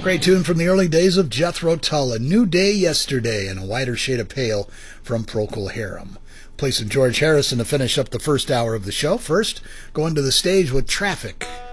Great tune from the early days of Jethro Tull, A New Day Yesterday, and A Wider Shade of Pale from Procol Harum. Play some George Harrison to finish up the first hour of the show. First, going to the stage with Traffic.